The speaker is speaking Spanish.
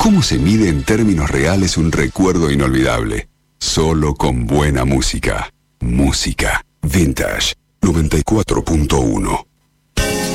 ¿Cómo se mide en términos reales un recuerdo inolvidable? Solo con buena música. Música Vintage 94.1.